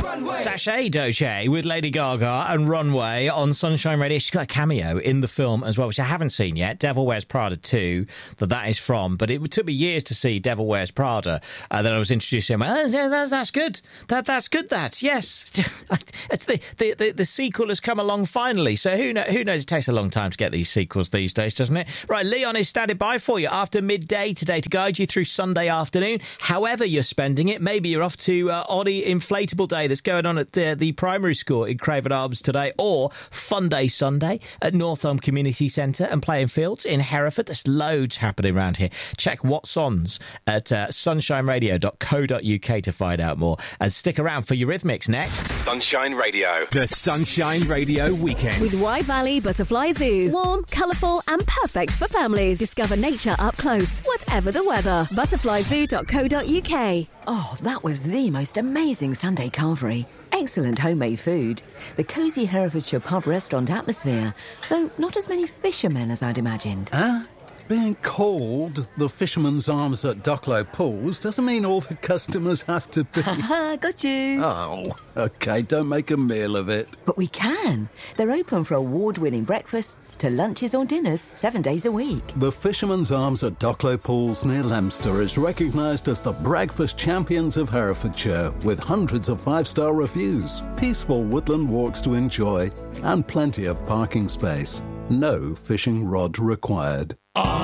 Sashay Doche with Lady Gaga and Runway on Sunshine Radio. She's got a cameo in the film as well, which I haven't seen yet. Devil Wears Prada 2, that is from. But it took me years to see Devil Wears Prada. Then I was introduced to him. That's good. That's good, that. Yes. It's the sequel has come along finally. So who knows? It takes a long time to get these sequels these days, doesn't it? Right, Leon is standing by for you after midday today to guide you through Sunday afternoon. However you're spending it, maybe you're off to Oddie Inflatable Day that's going on at the primary school in Craven Arms today, or Fun Day Sunday at North Elm Community Centre and Playing Fields in Hereford. There's loads happening around here. Check what's ons at sunshineradio.co.uk to find out more. And stick around for Eurythmics next. Sunshine Radio. The Sunshine Radio Weekend. With Wye Valley Butterfly Zoo. Warm, colourful and perfect for families. Discover nature up close, whatever the weather. Butterflyzoo.co.uk. Oh, that was the most amazing Sunday carvery. Excellent homemade food. The cosy Herefordshire pub restaurant atmosphere, though not as many fishermen as I'd imagined. Being called the Fisherman's Arms at Ducklow Pools doesn't mean all the customers have to be... Got you. Oh, OK, don't make a meal of it. But we can. They're open for award-winning breakfasts to lunches or dinners 7 days a week. The Fisherman's Arms at Ducklow Pools near Leominster is recognised as the breakfast champions of Herefordshire, with hundreds of 5-star reviews, peaceful woodland walks to enjoy, and plenty of parking space. No fishing rod required.